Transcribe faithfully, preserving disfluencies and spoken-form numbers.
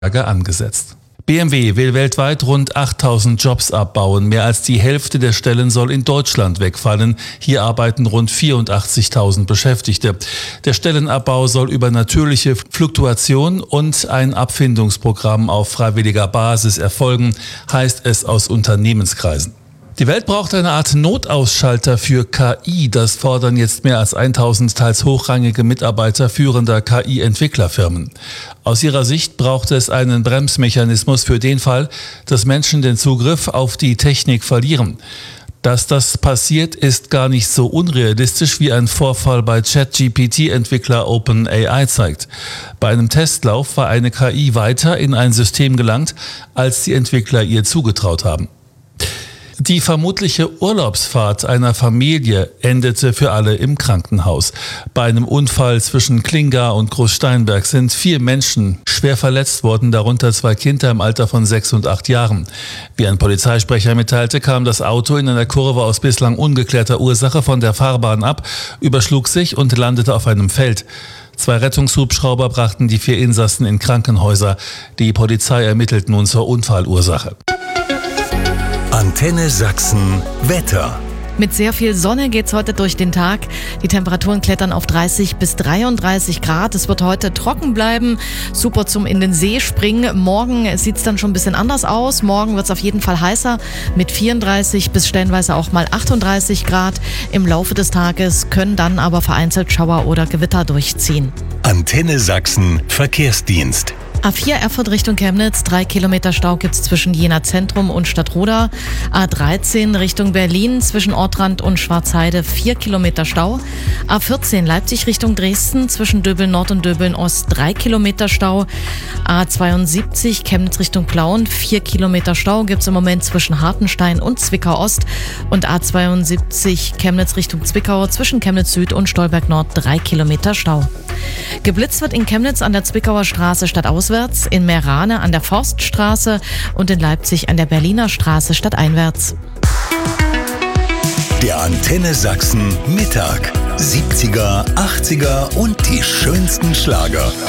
angesetzt. B M W will weltweit rund achttausend Jobs abbauen. Mehr als die Hälfte der Stellen soll in Deutschland wegfallen. Hier arbeiten rund vierundachtzigtausend Beschäftigte. Der Stellenabbau soll über natürliche Fluktuation und ein Abfindungsprogramm auf freiwilliger Basis erfolgen, heißt es aus Unternehmenskreisen. Die Welt braucht eine Art Notausschalter für K I. Das fordern jetzt mehr als tausend teils hochrangige Mitarbeiter führender K I-Entwicklerfirmen. Aus ihrer Sicht braucht es einen Bremsmechanismus für den Fall, dass Menschen den Zugriff auf die Technik verlieren. Dass das passiert, ist gar nicht so unrealistisch, wie ein Vorfall bei ChatGPT-Entwickler OpenAI zeigt. Bei einem Testlauf war eine K I weiter in ein System gelangt, als die Entwickler ihr zugetraut haben. Die vermutliche Urlaubsfahrt einer Familie endete für alle im Krankenhaus. Bei einem Unfall zwischen Klinga und Großsteinberg sind vier Menschen schwer verletzt worden, darunter zwei Kinder im Alter von sechs und acht Jahren. Wie ein Polizeisprecher mitteilte, kam das Auto in einer Kurve aus bislang ungeklärter Ursache von der Fahrbahn ab, überschlug sich und landete auf einem Feld. Zwei Rettungshubschrauber brachten die vier Insassen in Krankenhäuser. Die Polizei ermittelt nun zur Unfallursache. Antenne Sachsen Wetter. Mit sehr viel Sonne geht's heute durch den Tag. Die Temperaturen klettern auf dreißig bis dreiunddreißig Grad. Es wird heute trocken bleiben. Super zum in den See springen. Morgen sieht's dann schon ein bisschen anders aus. Morgen wird's auf jeden Fall heißer mit vierunddreißig bis stellenweise auch mal achtunddreißig Grad. Im Laufe des Tages können dann aber vereinzelt Schauer oder Gewitter durchziehen. Antenne Sachsen Verkehrsdienst. A vier Erfurt Richtung Chemnitz, drei Kilometer Stau gibt's zwischen Jena Zentrum und Stadtroda. A dreizehn Richtung Berlin zwischen Ortrand und Schwarzheide, vier Kilometer Stau. A vierzehn Leipzig Richtung Dresden zwischen Döbeln Nord und Döbeln Ost, drei Kilometer Stau. A zweiundsiebzig Chemnitz Richtung Plauen, vier Kilometer Stau gibt's im Moment zwischen Hartenstein und Zwickau Ost. Und A zweiundsiebzig Chemnitz Richtung Zwickau zwischen Chemnitz Süd und Stolberg Nord, drei Kilometer Stau. Geblitzt wird in Chemnitz an der Zwickauer Straße stadtauswärts, in Meerane an der Forststraße und in Leipzig an der Berliner Straße stadteinwärts. Der Antenne Sachsen Mittag. siebziger, achtziger und die schönsten Schlager.